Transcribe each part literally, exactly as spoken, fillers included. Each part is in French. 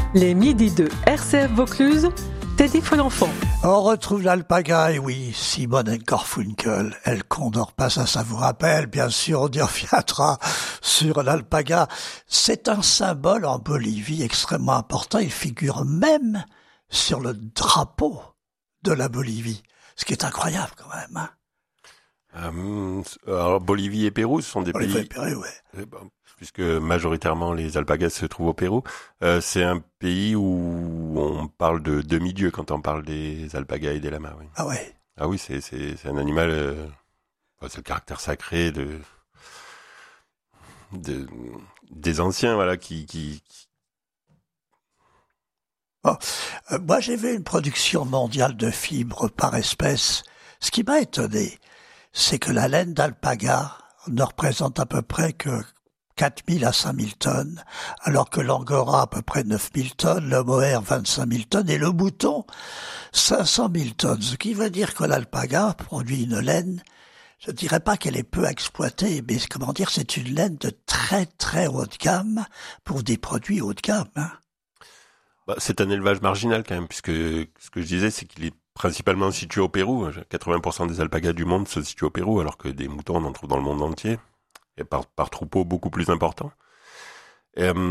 Les midis de R C F Vaucluse, Teddy Folenfant. On retrouve l'alpaga, et oui, Simone Garfunkel, El Condor passa, ça vous rappelle, bien sûr, on y reviendra sur l'alpaga. C'est un symbole en Bolivie extrêmement important, il figure même sur le drapeau de la Bolivie, ce qui est incroyable quand même. Hein. Euh, alors, Bolivie et Pérou, ce sont des Bolivie pays... et Pérou, ouais. Euh, bah, puisque majoritairement les alpagas se trouvent au Pérou. Euh, c'est un pays où on parle de demi-dieu quand on parle des alpagas et des lamas. Oui. Ah ouais. Ah oui, c'est, c'est, c'est un animal... Euh, c'est le caractère sacré de, de des anciens, voilà, qui... qui, qui... Oh, euh, moi, j'ai vu une production mondiale de fibres par espèce. Ce qui m'a étonné, c'est que la laine d'alpaga ne représente à peu près que quatre mille à cinq mille tonnes, alors que l'angora à peu près neuf mille tonnes, le mohair vingt-cinq mille tonnes et le mouton cinq cent mille tonnes. Ce qui veut dire que l'alpaga produit une laine, je ne dirais pas qu'elle est peu exploitée, mais comment dire, c'est une laine de très très haut de gamme pour des produits haut de gamme. Hein. Bah, c'est un élevage marginal quand même, puisque ce que je disais, c'est qu'il est principalement situé au Pérou. quatre-vingts pour cent des alpagas du monde se situent au Pérou, alors que des moutons, on en trouve dans le monde entier. Et par, par troupeau beaucoup plus important. Et, euh,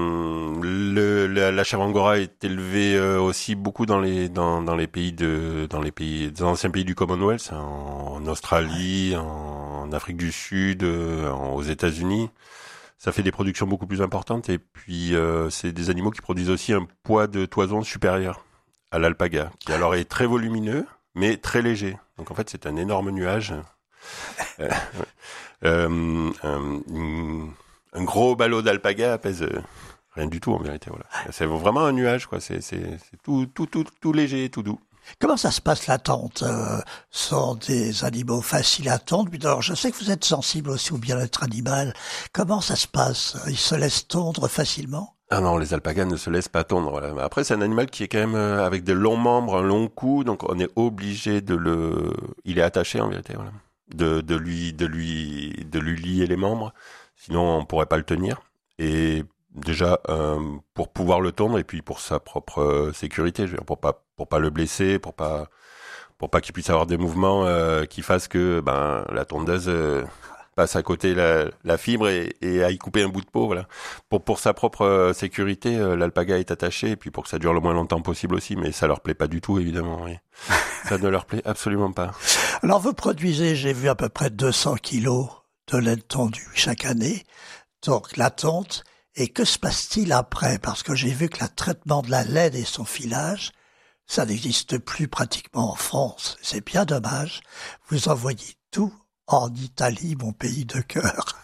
le, la, la chèvre angora est élevée euh, aussi beaucoup dans les dans, dans les pays de dans les pays des anciens pays du Commonwealth, en, en Australie, en, en Afrique du Sud, euh, en, aux États-Unis. Ça fait des productions beaucoup plus importantes et puis euh, c'est des animaux qui produisent aussi un poids de toison supérieur à l'alpaga, qui alors est très volumineux mais très léger. Donc en fait c'est un énorme nuage. Euh, euh, un, un gros ballot d'alpaga pèse euh, rien du tout en vérité. Voilà. C'est vraiment un nuage, quoi. C'est, c'est, c'est tout, tout, tout, tout léger, tout doux. Comment ça se passe la tonte euh, sont des animaux faciles à tondre. Mais alors, je sais que vous êtes sensible aussi au bien-être animal. Comment ça se passe? Ils se laissent tondre facilement? Ah non, les alpagas ne se laissent pas tondre. Voilà. Après, c'est un animal qui est quand même euh, avec de longs membres, un long cou, donc on est obligé de le. Il est attaché en vérité. Voilà. De, de lui, de lui, de lui lier les membres. Sinon, on pourrait pas le tenir. Et déjà, euh, pour pouvoir le tondre et puis pour sa propre euh, sécurité, je veux dire, pour pas, pour pas le blesser, pour pas, pour pas qu'il puisse avoir des mouvements euh, qui fassent que, ben, la tondeuse euh, passe à côté la, la fibre et, et aille couper un bout de peau, voilà. Pour, pour sa propre euh, sécurité, euh, l'alpaga est attaché et puis pour que ça dure le moins longtemps possible aussi, mais ça leur plaît pas du tout, évidemment, oui. Ça ne leur plaît absolument pas. Alors, vous produisez, j'ai vu à peu près deux cents kilos de laine tondue chaque année. Donc, la tonte. Et que se passe-t-il après? Parce que j'ai vu que le traitement de la laine et son filage, ça n'existe plus pratiquement en France. C'est bien dommage. Vous envoyez tout en Italie, mon pays de cœur.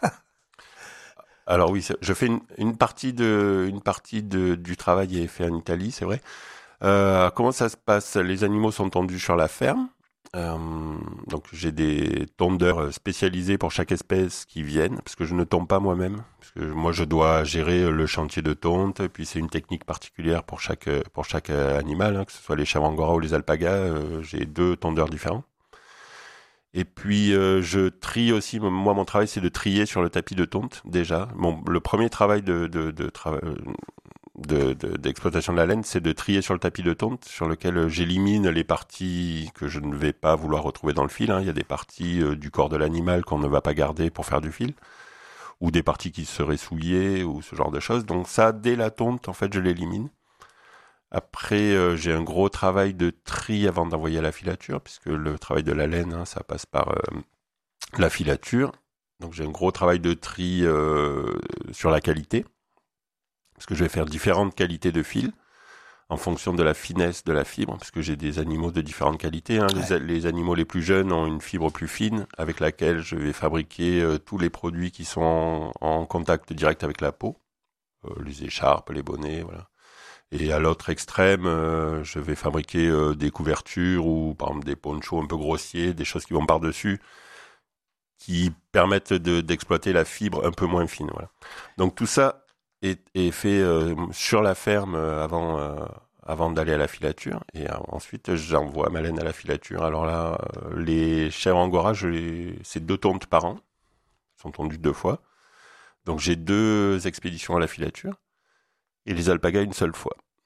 Alors oui, je fais une, une partie de, une partie de, du travail est fait en Italie, c'est vrai. Euh, comment ça se passe? Les animaux sont tondus sur la ferme. Euh, donc j'ai des tondeurs spécialisés pour chaque espèce qui viennent, parce que je ne tombe pas moi-même, parce que moi je dois gérer le chantier de tonte, puis c'est une technique particulière pour chaque pour chaque animal, hein, que ce soit les chèvres angora ou les alpagas. Euh, j'ai deux tondeurs différents. Et puis euh, je trie aussi. Moi mon travail c'est de trier sur le tapis de tonte déjà. Bon, le premier travail de de, de travail De, de, d'exploitation de la laine, c'est de trier sur le tapis de tonte, sur lequel j'élimine les parties que je ne vais pas vouloir retrouver dans le fil. Hein. Il y a des parties euh, du corps de l'animal qu'on ne va pas garder pour faire du fil, ou des parties qui seraient souillées, ou ce genre de choses. Donc ça, dès la tonte, en fait, je l'élimine. Après, euh, j'ai un gros travail de tri avant d'envoyer à la filature, puisque le travail de la laine, hein, ça passe par euh, la filature. Donc j'ai un gros travail de tri euh, sur la qualité, parce que je vais faire différentes qualités de fil en fonction de la finesse de la fibre, parce que j'ai des animaux de différentes qualités. Hein. Ouais. Les, les animaux les plus jeunes ont une fibre plus fine avec laquelle je vais fabriquer euh, tous les produits qui sont en, en contact direct avec la peau, euh, les écharpes, les bonnets, voilà. Et à l'autre extrême, euh, je vais fabriquer euh, des couvertures ou par exemple des ponchos un peu grossiers, des choses qui vont par-dessus, qui permettent de, d'exploiter la fibre un peu moins fine. Voilà. Donc tout ça est, est fait euh, sur la ferme euh, avant euh, avant d'aller à la filature, et euh, ensuite j'envoie ma laine à la filature. Alors là, euh, les chèvres angora, je les... c'est deux tontes par an, ils sont tondus deux fois, donc j'ai deux expéditions à la filature, et les alpagas une seule fois.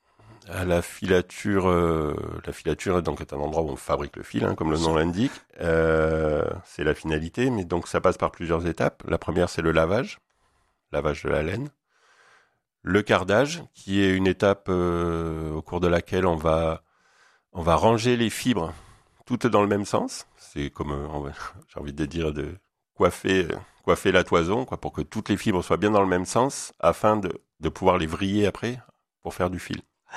À la filature, euh, la filature donc est un endroit où on fabrique le fil, hein, comme le nom l'indique. Euh, c'est la finalité, mais donc ça passe par plusieurs étapes. La première, c'est le lavage, lavage de la laine. Le cardage, qui est une étape euh, au cours de laquelle on va on va ranger les fibres toutes dans le même sens. C'est comme euh, on va, j'ai envie de dire de coiffer coiffer la toison, quoi, pour que toutes les fibres soient bien dans le même sens, afin de de pouvoir les vriller après pour faire du fil.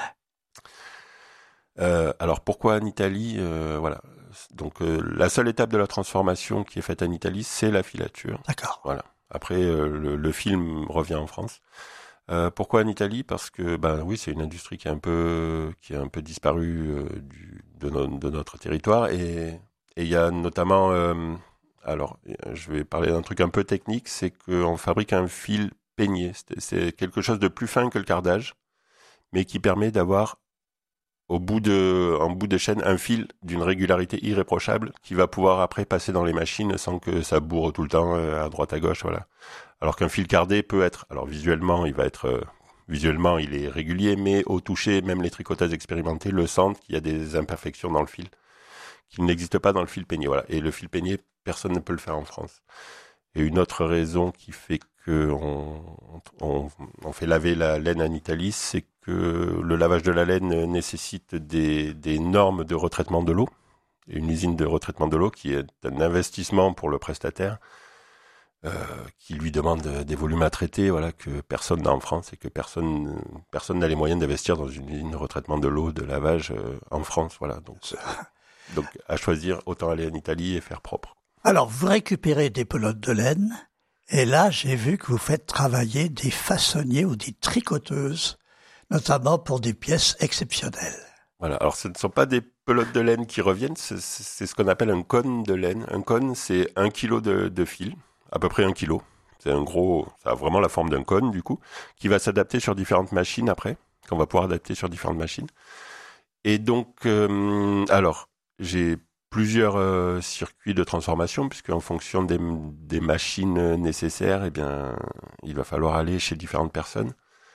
Euh, alors pourquoi en Italie euh, Voilà. Donc euh, la seule étape de la transformation qui est faite en Italie, c'est la filature. D'accord. Voilà. Après euh, le, le film revient en France. Euh, pourquoi en Italie ? Parce que ben oui, c'est une industrie qui est un peu qui est un peu disparue euh, du, de, no, de notre territoire et et il y a notamment euh, alors je vais parler d'un truc un peu technique, c'est qu'on fabrique un fil peigné. C'est, c'est quelque chose de plus fin que le cardage, mais qui permet d'avoir au bout de, en bout de chaîne, un fil d'une régularité irréprochable qui va pouvoir après passer dans les machines sans que ça bourre tout le temps à droite à gauche, voilà. Alors qu'un fil cardé peut être, alors visuellement, il va être, euh, visuellement, il est régulier, mais au toucher, même les tricoteuses expérimentées le sentent qu'il y a des imperfections dans le fil, qui n'existent pas dans le fil peigné, voilà. Et le fil peigné, personne ne peut le faire en France. Et une autre raison qui fait que on, on, on fait laver la laine en Italie, c'est que le lavage de la laine nécessite des, des normes de retraitement de l'eau. Et une usine de retraitement de l'eau qui est un investissement pour le prestataire, euh, qui lui demande des volumes à traiter, voilà, que personne n'a en France et que personne, personne n'a les moyens d'investir dans une usine de retraitement de l'eau, de lavage euh, en France, voilà. Donc, donc à choisir, autant aller en Italie et faire propre. Alors, vous récupérez des pelotes de laine, et là, j'ai vu que vous faites travailler des façonniers ou des tricoteuses, notamment pour des pièces exceptionnelles. Voilà, alors ce ne sont pas des pelotes de laine qui reviennent, c'est, c'est ce qu'on appelle un cône de laine. Un cône, c'est un kilo de, de fil, à peu près un kilo. C'est un gros, ça a vraiment la forme d'un cône, du coup, qui va s'adapter sur différentes machines après, qu'on va pouvoir adapter sur différentes machines. Et donc, euh, alors, j'ai plusieurs euh, circuits de transformation, puisque en fonction des, des machines nécessaires, eh bien, il va falloir aller chez différentes personnes.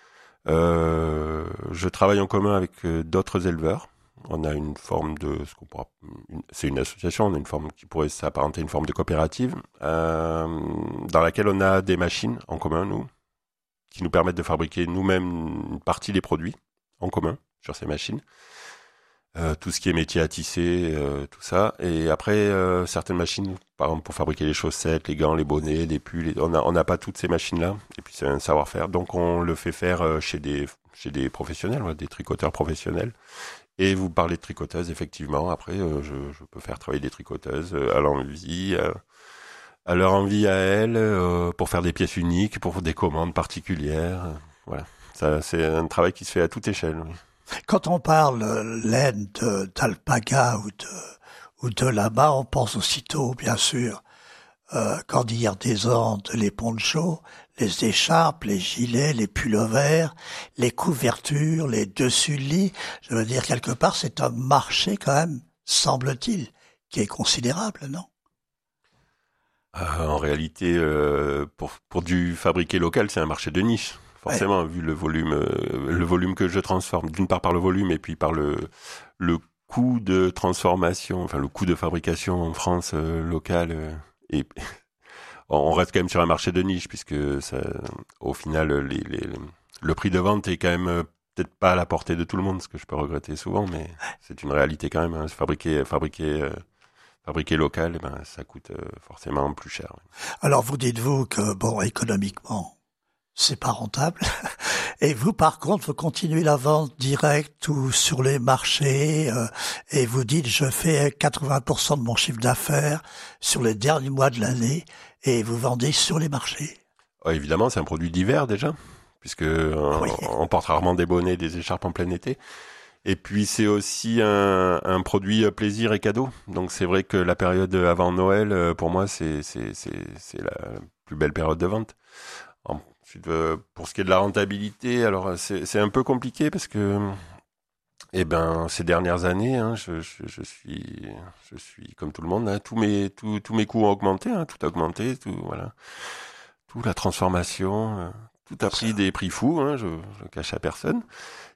Euh, je travaille en commun avec euh, d'autres éleveurs. On a une forme de, ce qu'on pourra, une, c'est une association, on a une forme qui pourrait s'apparenter à une forme de coopérative, euh, dans laquelle on a des machines en commun, nous, qui nous permettent de fabriquer nous-mêmes une partie des produits en commun sur ces machines. Euh, tout ce qui est métier à tisser, euh, tout ça. Et après, euh, certaines machines, par exemple pour fabriquer les chaussettes, les gants, les bonnets, les pulls, les... on n'a on n'a pas toutes ces machines-là. Et puis c'est un savoir-faire. Donc on le fait faire euh, chez des chez des professionnels, ouais, des tricoteurs professionnels. Et vous parlez de tricoteuses, effectivement. Après, euh, je, je peux faire travailler des tricoteuses euh, à l'envie, euh, à leur envie à elles, euh, pour faire des pièces uniques, pour des commandes particulières. Euh, voilà. Ça, c'est un travail qui se fait à toute échelle. Oui. Quand on parle laine de, d'alpaga ou de, ou de lama, on pense aussitôt, bien sûr, euh, Cordillère des Andes, les ponchos, les écharpes, les gilets, les pullovers, les couvertures, les dessus-lits. Je veux dire, quelque part, c'est un marché quand même, semble-t-il, qui est considérable, non ? Euh, en réalité, euh, pour, pour du fabriqué local, c'est un marché de niche. Forcément, ouais. Vu le volume, euh, le volume que je transforme, d'une part par le volume et puis par le le coût de transformation, enfin le coût de fabrication en France euh, locale, euh, et on reste quand même sur un marché de niche puisque ça, au final, les, les, le prix de vente est quand même euh, peut-être pas à la portée de tout le monde, ce que je peux regretter souvent, mais c'est une réalité quand même. Hein, fabriquer, fabriquer. Euh, Fabriquer local, eh ben, ça coûte euh, forcément plus cher. Alors vous dites-vous que, bon, économiquement, c'est pas rentable. Et vous, par contre, vous continuez la vente directe ou sur les marchés, euh, et vous dites, je fais quatre-vingts pour cent de mon chiffre d'affaires sur les derniers mois de l'année, et vous vendez sur les marchés. Oh, évidemment, c'est un produit d'hiver déjà, puisque oui. on, on porte rarement des bonnets, des écharpes en plein été. Et puis c'est aussi un, un produit plaisir et cadeau. Donc c'est vrai que la période avant Noël, pour moi, c'est c'est c'est c'est la plus belle période de vente. Ensuite, pour ce qui est de la rentabilité, alors c'est c'est un peu compliqué parce que, eh ben, ces dernières années, hein, je, je je suis je suis comme tout le monde, hein, tous mes tous tous mes coûts ont augmenté, hein, tout a augmenté, tout voilà, tout la transformation, tout a pris des prix fous, hein, je je le cache à personne.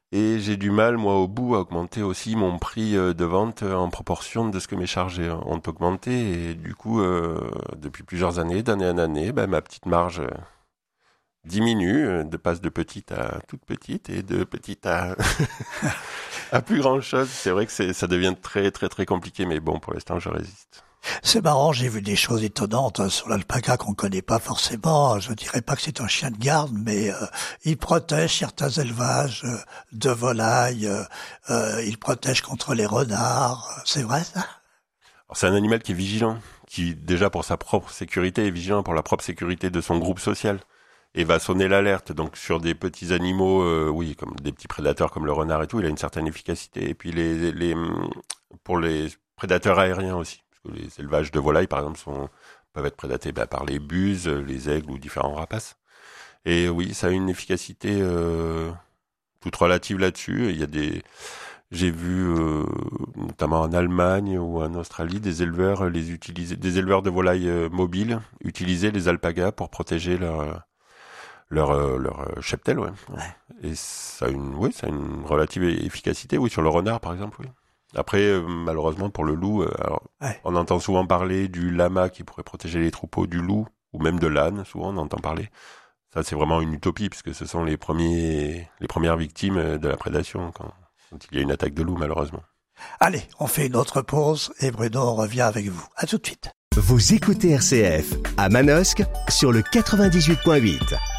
Et j'ai du mal, moi, au bout, à augmenter aussi mon prix de vente en proportion de ce que mes charges ont augmenté. Et du coup, euh, depuis plusieurs années, d'année en année, ben, ma petite marge diminue, de passe de petite à toute petite et de petite à, à plus grand chose. C'est vrai que c'est, ça devient très, très, très compliqué, mais bon, pour l'instant, je résiste. C'est marrant, j'ai vu des choses étonnantes sur l'alpaga qu'on connaît pas forcément. Je dirais pas que c'est un chien de garde, mais euh, il protège certains élevages euh, de volailles, euh, euh, il protège contre les renards. C'est vrai ça? Alors, c'est un animal qui est vigilant, qui déjà pour sa propre sécurité est vigilant pour la propre sécurité de son groupe social et va sonner l'alerte. Donc sur des petits animaux, euh, oui, comme des petits prédateurs comme le renard et tout, il a une certaine efficacité. Et puis les, les pour les prédateurs aériens aussi. Les élevages de volailles, par exemple, sont, peuvent être prédatés bah, par les buses, les aigles ou différents rapaces. Et oui, ça a une efficacité euh, toute relative là-dessus. Il y a des, j'ai vu euh, notamment en Allemagne ou en Australie des éleveurs les utiliser, des éleveurs de volailles euh, mobiles utiliser les alpagas pour protéger leur leur euh, leur cheptel. Ouais. Ouais. Et ça a une, oui, ça a une relative efficacité. Oui, sur le renard, par exemple, oui. Après, euh, malheureusement, pour le loup, euh, alors, ouais. on entend souvent parler du lama qui pourrait protéger les troupeaux du loup, ou même de l'âne, souvent on entend parler. Ça, c'est vraiment une utopie, puisque ce sont les premiers, les premières victimes de la prédation quand, quand il y a une attaque de loup, malheureusement. Allez, on fait une autre pause, et Bruno, on revient avec vous. À tout de suite. Vous écoutez R C F, à Manosque, sur le quatre-vingt-dix-huit point huit.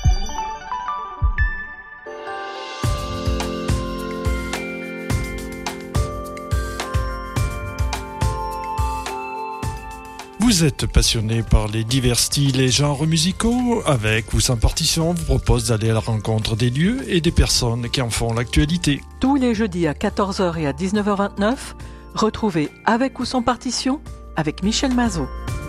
Vous êtes passionné par les divers styles et genres musicaux? Avec ou sans partition, vous propose d'aller à la rencontre des lieux et des personnes qui en font l'actualité. Tous les jeudis à quatorze heures et à dix-neuf heures vingt-neuf, retrouvez Avec ou sans partition avec Michel Mazot.